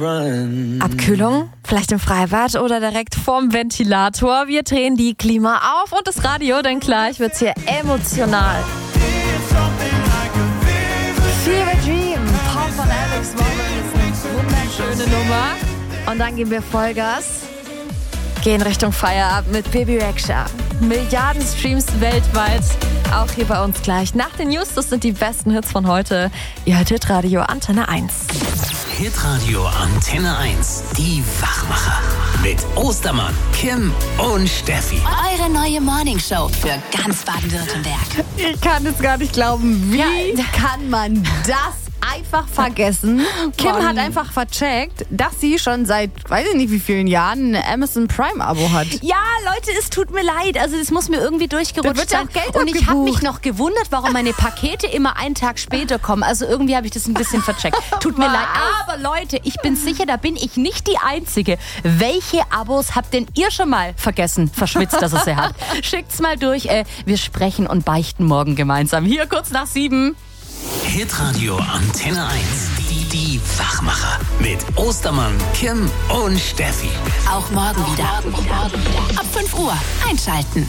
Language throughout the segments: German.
Abkühlung? Vielleicht im Freibad oder direkt vorm Ventilator. Wir drehen die Klima auf und das Radio, denn gleich wird's hier emotional. Fever Dream, Paul von Alex Morgan ist eine wunderschöne Nummer. Und dann geben wir Vollgas, gehen Richtung Feierabend mit Baby Rexha. Milliarden Streams weltweit, auch hier bei uns gleich. Nach den News, das sind die besten Hits von heute. Ihr hört Hitradio Antenne 1. Hitradio Antenne 1, die Wachmacher. Mit Ostermann, Kim und Steffi. Eure neue Morningshow für ganz Baden-Württemberg. Ich kann es gar nicht glauben. Wie kann man das einfach vergessen? Kim hat einfach vercheckt, dass sie schon seit, weiß ich nicht wie vielen Jahren, ein Amazon Prime-Abo hat. Ja, Leute, es tut mir leid. Also das muss mir irgendwie durchgerutscht sein. Und ich habe mich noch gewundert, warum meine Pakete immer einen Tag später kommen. Also irgendwie habe ich das ein bisschen vercheckt. Tut mir leid. Aber Leute, ich bin sicher, da bin ich nicht die Einzige. Welche Abos habt denn ihr schon mal vergessen, verschwitzt, dass ihr sie habt? Schickt's mal durch. Wir sprechen und beichten morgen gemeinsam. Hier kurz nach 7. Hitradio Antenne 1, die Wachmacher. Mit Ostermann, Kim und Steffi. Auch morgen wieder. Ab 5 Uhr einschalten.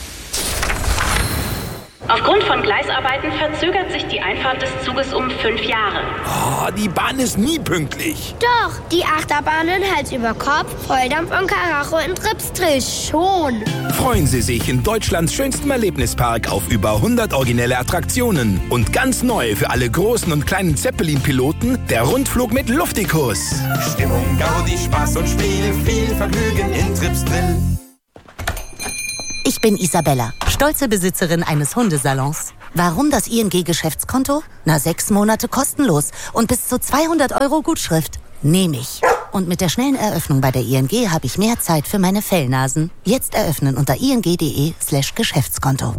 Aufgrund von Gleisarbeiten verzögert sich die Einfahrt des Zuges um 5 Jahre. Oh, die Bahn ist nie pünktlich. Doch, die Achterbahnen Hals über Kopf, Volldampf und Karacho in Tripstrich schon. Freuen Sie sich in Deutschlands schönstem Erlebnispark auf über 100 originelle Attraktionen. Und ganz neu für alle großen und kleinen Zeppelin-Piloten, der Rundflug mit Luftikus. Stimmung, Gaudi, Spaß und Spiel, viel Vergnügen in Tripsdrill. Ich bin Isabella, stolze Besitzerin eines Hundesalons. Warum das ING-Geschäftskonto? 6 Monate kostenlos und bis zu 200 € Gutschrift. Nehme ich. Und mit der schnellen Eröffnung bei der ING habe ich mehr Zeit für meine Fellnasen. Jetzt eröffnen unter ing.de/Geschäftskonto.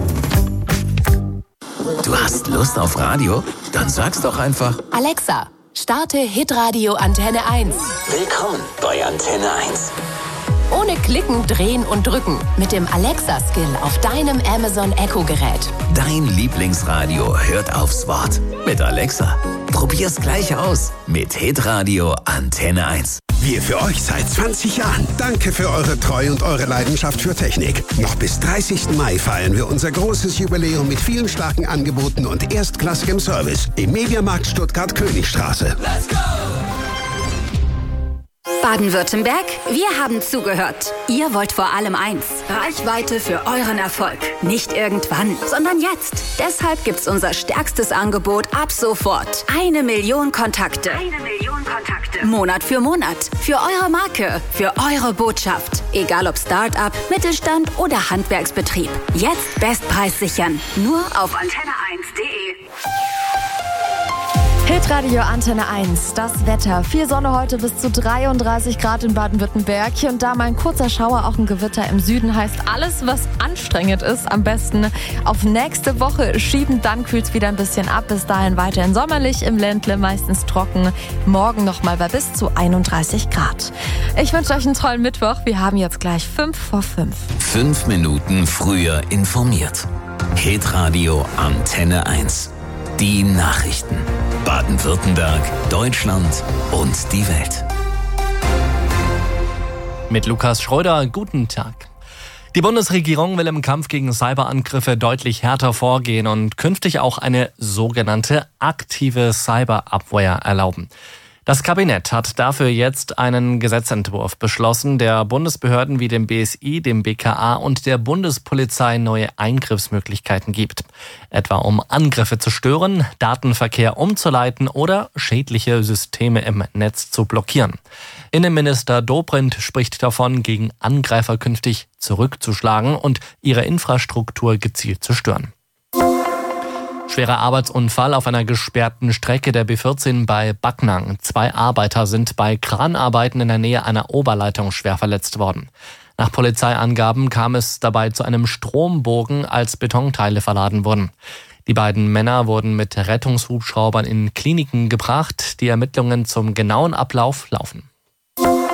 Du hast Lust auf Radio? Dann sag's doch einfach. Alexa, starte Hitradio Antenne 1. Willkommen bei Antenne 1. Ohne Klicken, Drehen und Drücken. Mit dem Alexa-Skill auf deinem Amazon Echo-Gerät. Dein Lieblingsradio hört aufs Wort. Mit Alexa. Probier's gleich aus. Mit Hitradio Antenne 1. Wir für euch seit 20 Jahren. Danke für eure Treue und eure Leidenschaft für Technik. Noch bis 30. Mai feiern wir unser großes Jubiläum mit vielen starken Angeboten und erstklassigem Service im Mediamarkt Stuttgart-Königstraße. Let's go! Baden-Württemberg, wir haben zugehört. Ihr wollt vor allem eins: Reichweite für euren Erfolg. Nicht irgendwann, sondern jetzt. Deshalb gibt's unser stärkstes Angebot ab sofort. 1 Million Kontakte. 1 Million Kontakte. Monat für Monat. Für eure Marke. Für eure Botschaft. Egal ob Start-up, Mittelstand oder Handwerksbetrieb. Jetzt Bestpreis sichern. Nur auf antenne1.de. Hitradio Antenne 1, das Wetter. Viel Sonne heute, bis zu 33 Grad in Baden-Württemberg. Hier und da mal ein kurzer Schauer, auch ein Gewitter im Süden. Heißt, alles, was anstrengend ist, am besten auf nächste Woche schieben. Dann kühlt es wieder ein bisschen ab. Bis dahin weiterhin sommerlich, im Ländle meistens trocken. Morgen nochmal bei bis zu 31 Grad. Ich wünsche euch einen tollen Mittwoch. Wir haben jetzt gleich 5 vor 5. 5 Minuten früher informiert. Hitradio Antenne 1. Die Nachrichten. Baden-Württemberg, Deutschland und die Welt. Mit Lukas Schröder, guten Tag. Die Bundesregierung will im Kampf gegen Cyberangriffe deutlich härter vorgehen und künftig auch eine sogenannte aktive Cyberabwehr erlauben. Das Kabinett hat dafür jetzt einen Gesetzentwurf beschlossen, der Bundesbehörden wie dem BSI, dem BKA und der Bundespolizei neue Eingriffsmöglichkeiten gibt. Etwa um Angriffe zu stören, Datenverkehr umzuleiten oder schädliche Systeme im Netz zu blockieren. Innenminister Dobrindt spricht davon, gegen Angreifer künftig zurückzuschlagen und ihre Infrastruktur gezielt zu stören. Schwerer Arbeitsunfall auf einer gesperrten Strecke der B14 bei Backnang. 2 Arbeiter sind bei Kranarbeiten in der Nähe einer Oberleitung schwer verletzt worden. Nach Polizeiangaben kam es dabei zu einem Strombogen, als Betonteile verladen wurden. Die beiden Männer wurden mit Rettungshubschraubern in Kliniken gebracht. Die Ermittlungen zum genauen Ablauf laufen.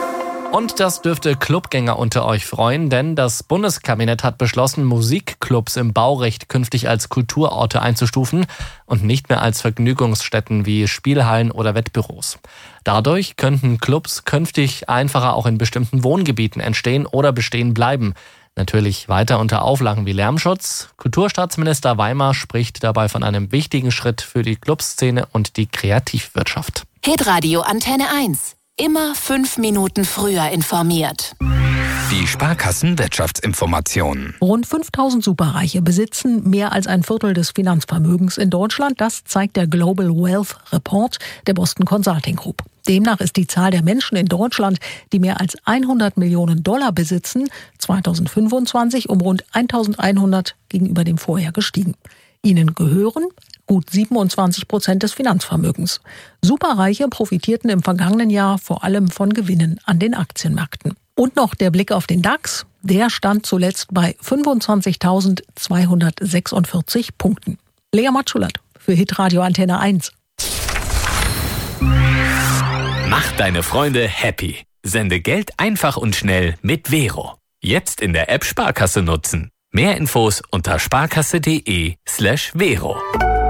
Und das dürfte Clubgänger unter euch freuen, denn das Bundeskabinett hat beschlossen, Musikclubs im Baurecht künftig als Kulturorte einzustufen und nicht mehr als Vergnügungsstätten wie Spielhallen oder Wettbüros. Dadurch könnten Clubs künftig einfacher auch in bestimmten Wohngebieten entstehen oder bestehen bleiben. Natürlich weiter unter Auflagen wie Lärmschutz. Kulturstaatsminister Weimer spricht dabei von einem wichtigen Schritt für die Clubszene und die Kreativwirtschaft. Hitradio Antenne 1. Immer 5 Minuten früher informiert. Die Sparkassen-Wirtschaftsinformationen. Rund 5000 Superreiche besitzen mehr als ein Viertel des Finanzvermögens in Deutschland. Das zeigt der Global Wealth Report der Boston Consulting Group. Demnach ist die Zahl der Menschen in Deutschland, die mehr als 100 Millionen Dollar besitzen, 2025 um rund 1100 gegenüber dem Vorjahr gestiegen. Ihnen gehören gut 27% des Finanzvermögens. Superreiche profitierten im vergangenen Jahr vor allem von Gewinnen an den Aktienmärkten. Und noch der Blick auf den DAX. Der stand zuletzt bei 25.246 Punkten. Lea Matschulert für Hitradio Antenne 1. Mach deine Freunde happy. Sende Geld einfach und schnell mit Vero. Jetzt in der App Sparkasse nutzen. Mehr Infos unter sparkasse.de/Vero.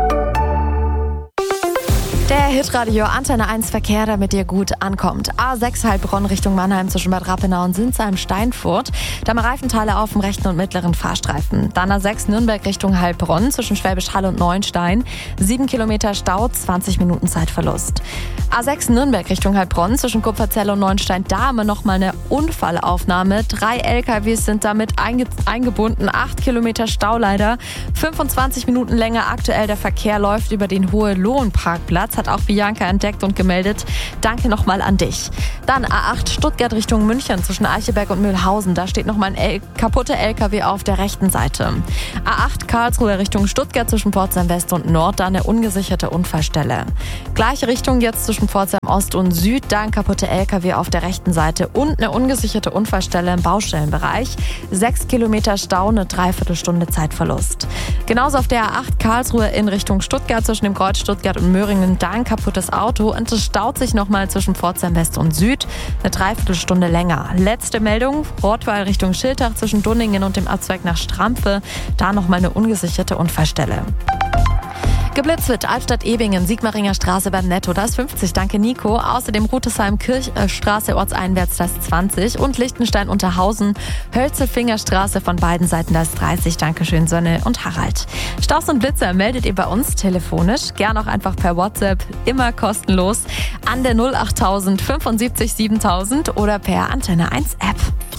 Der Hitradio Antenne 1 Verkehr, damit ihr gut ankommt. A6 Heilbronn Richtung Mannheim zwischen Bad Rappenau und Sinsheim-Steinfurt. Da haben Reifenteile auf dem rechten und mittleren Fahrstreifen. Dann A6 Nürnberg Richtung Heilbronn zwischen Schwäbisch Hall und Neuenstein. 7 Kilometer Stau, 20 Minuten Zeitverlust. A6 Nürnberg Richtung Heilbronn zwischen Kupferzell und Neuenstein. Da haben wir nochmal eine Unfallaufnahme. 3 LKWs sind damit eingebunden. 8 Kilometer Stau leider. 25 Minuten länger aktuell. Der Verkehr läuft über den Hohe-Lohen-Parkplatz. Hat auch Bianca entdeckt und gemeldet. Danke nochmal an dich. Dann A8 Stuttgart Richtung München zwischen Eichelberg und Mühlhausen. Da steht nochmal ein kaputter LKW auf der rechten Seite. A8 Karlsruhe Richtung Stuttgart zwischen Pforzheim West und Nord. Da eine ungesicherte Unfallstelle. Gleiche Richtung jetzt zwischen Pforzheim Ost und Süd. Da ein kaputter LKW auf der rechten Seite und eine ungesicherte Unfallstelle im Baustellenbereich. 6 Kilometer Stau, eine Dreiviertelstunde Zeitverlust. Genauso auf der A8 Karlsruhe in Richtung Stuttgart zwischen dem Kreuz Stuttgart und Möhringen. Da ein kaputtes Auto und es staut sich nochmal zwischen Pforzheim West und Süd. Eine Dreiviertelstunde länger. Letzte Meldung, Rottweil Richtung Schiltach zwischen Dunningen und dem Abzweig nach Strampfe. Da nochmal eine ungesicherte Unfallstelle. Geblitzt wird Albstadt-Ebingen, Sigmaringer Straße beim Netto, da ist 50, danke Nico. Außerdem Rutesheim-Kirchstraße ortseinwärts, da ist 20. Und Lichtenstein-Unterhausen, Hölzelfingerstraße von beiden Seiten, da ist 30, danke schön Sonne und Harald. Staus und Blitzer meldet ihr bei uns telefonisch, gern auch einfach per WhatsApp, immer kostenlos, an der 08000 75 7000 oder per Antenne 1 App.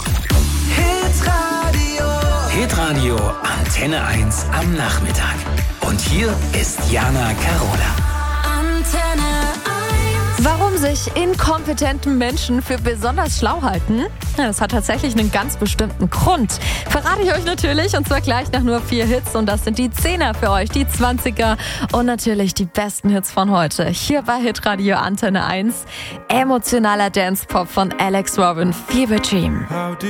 Hitradio Antenne 1 am Nachmittag. Und hier ist Jana Carola. Antenne 1. Warum sich inkompetente Menschen für besonders schlau halten? Ja, das hat tatsächlich einen ganz bestimmten Grund. Verrate ich euch natürlich, und zwar gleich nach nur 4 Hits. Und das sind die 10er für euch, die 20er und natürlich die besten Hits von heute. Hier bei Hitradio Antenne 1. Emotionaler Dance-Pop von Alex Robin, Fever Dream.